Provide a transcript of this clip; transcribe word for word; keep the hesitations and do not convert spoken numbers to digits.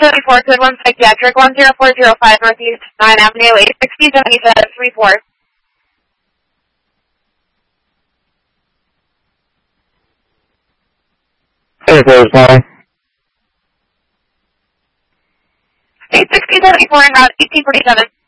seventy-four, code one psychiatric, one zero four zero five Northeast nine Avenue, eight sixty seventy-seven three four. Hey, there's nine. eight sixty seventy-four en route, eighteen forty-seven.